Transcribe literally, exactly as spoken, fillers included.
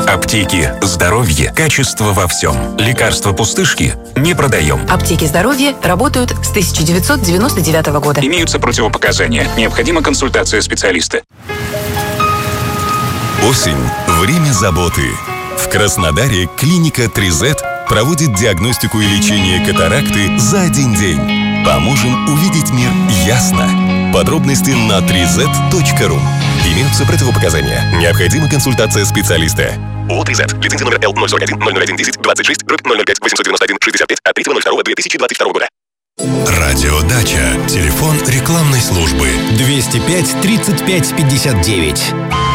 Аптеки «Здоровье». Качество во всем. Лекарства пустышки не продаем. Аптеки «Здоровье» работают с тысяча девятьсот девяносто девятого года. Имеются противопоказания. Необходима консультация специалиста. Осень – время заботы. В Краснодаре клиника три зет проводит диагностику и лечение катаракты за один день. Поможем увидеть мир ясно. Подробности на три зет точка ру. Имеются противопоказания. Необходима консультация специалиста. ООО три зет. Лицензия номер Л ноль сорок один ноль ноль один десять двадцать шесть ноль ноль пять восемьсот девяносто один шестьдесят пять от третьего ноль второго две тысячи двадцать второго года. Радиодача. Телефон рекламной службы двести пять тридцать пять пятьдесят девять.